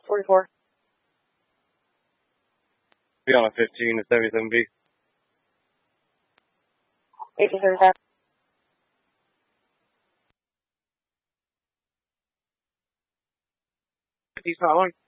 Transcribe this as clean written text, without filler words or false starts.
44. Be on a 15 to 77B. 1835. He's following.